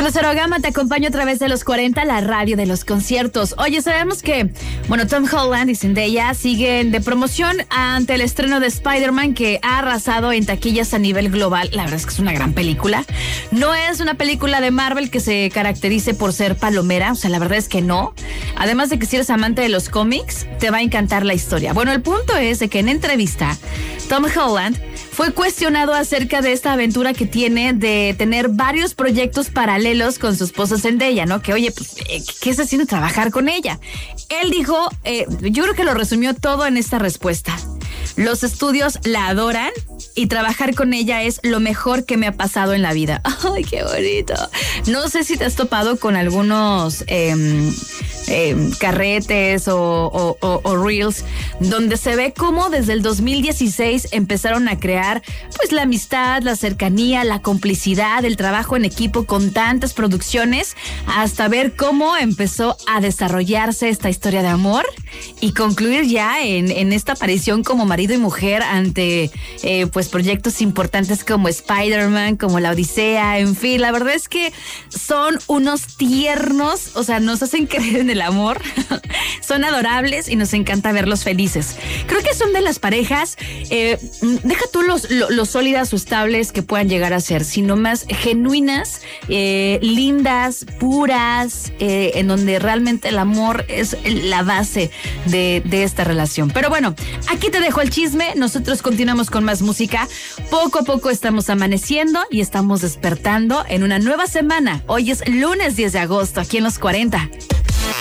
Soy Lucero Gama, te acompaño a través de los 40, la radio de los conciertos. Oye, sabemos que, Tom Holland y Zendaya siguen de promoción ante el estreno de Spider-Man, que ha arrasado en taquillas a nivel global. La verdad es que es una gran película. No es una película de Marvel que se caracterice por ser palomera, o sea, la verdad es que no. Además de que si eres amante de los cómics, te va a encantar la historia. Bueno, el punto es de que en entrevista, Tom Holland fue cuestionado acerca de esta aventura que tiene de tener varios proyectos paralelos con su esposa Zendaya, ¿no? Que, oye, pues, ¿qué se siente trabajar con ella? Él dijo, yo creo que lo resumió todo en esta respuesta. Los estudios la adoran y trabajar con ella es lo mejor que me ha pasado en la vida. ¡Ay, qué bonito! No sé si te has topado con algunos carretes o reels donde se ve cómo desde el 2016 empezaron a crear pues la amistad, la cercanía, la complicidad, el trabajo en equipo con tantas producciones, hasta ver cómo empezó a desarrollarse esta historia de amor y concluir ya en esta aparición como marido y mujer ante pues proyectos importantes como Spider-Man, como La Odisea, en fin, la verdad es que son unos tiernos, o sea, nos hacen creer en el amor, son adorables y nos encanta verlos felices. Creo que son de las parejas, deja tú los sólidas o estables que puedan llegar a ser, sino más genuinas, lindas, puras, en donde realmente el amor es la base de esta relación. Pero bueno, aquí te dejo el chisme, nosotros continuamos con más música. Poco a poco estamos amaneciendo y estamos despertando en una nueva semana. Hoy es lunes 10 de agosto, aquí en los 40.